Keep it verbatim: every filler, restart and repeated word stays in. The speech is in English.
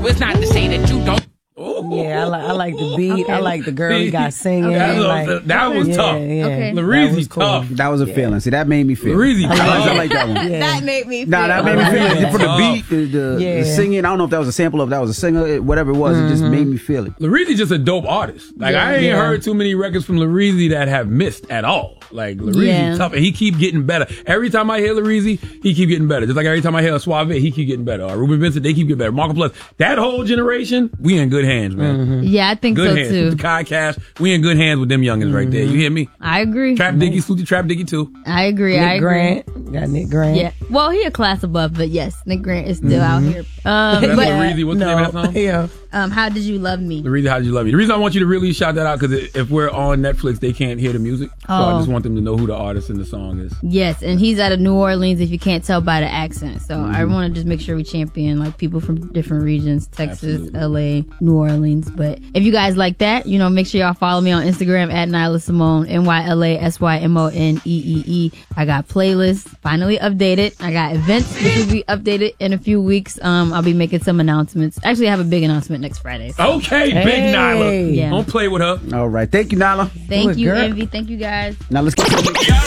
it's not to say that you don't. Ooh. Yeah, I like I like the beat. Okay. I like the girl he got singing. That was, like, that was yeah, tough. Yeah. Okay. Lareezy cool. tough. That was a yeah. feeling. See, that made me feel. Lareezy I, like, I like that one. Yeah. That made me feel. Nah, that made me feel it. For the tough. beat, the, the, yeah. the singing. I don't know if that was a sample, if that was a singer, whatever it was. Mm-hmm. It just made me feel it. Lareezy just a dope artist. Like yeah. I ain't yeah. heard too many records from Lareezy that have missed at all. Like Lareezy yeah. tough, and he keep getting better. Every time I hear Lareezy, he keep getting better. Just like every time I hear Suave, he keep getting better. Or Ruben Vincent, they keep getting better. Marco Plus, that whole generation, we in good hands, man. Mm-hmm. Yeah, I think good so hands. too. Kai Cash, we in good hands with them youngins mm-hmm. right there. You hear me? I agree. Trap Diggy, Salute to Trap Diggy too. I agree. Nick I agree. Grant, got Nick Grant. Yeah. Well, he a class above, but yes, Nick Grant is still mm-hmm. out here. Um, That's but, Lareezy. What's no, the name of that song? Yeah. Um, How Did You Love Me? The reason How Did You Love Me. The reason I want you to really shout that out because if we're on Netflix, they can't hear the music. So oh. I just want them to know who the artist and the song is. Yes, and he's out of New Orleans. If you can't tell by the accent, so mm-hmm. I want to just make sure we champion like people from different regions: Texas, Absolutely. L A, New Orleans. But if you guys like that, you know, make sure y'all follow me on Instagram at Nyla Simone, N Y L A S Y M O N E E E. I got playlists finally updated. I got events which will be updated in a few weeks. Um, I'll be making some announcements. Actually, I have a big announcement next Friday. So. Okay, hey. big Nyla. Yeah. Don't play with her. All right. Thank you, Nyla. Thank Good you, girl. Envy. Thank you, guys. Now let's get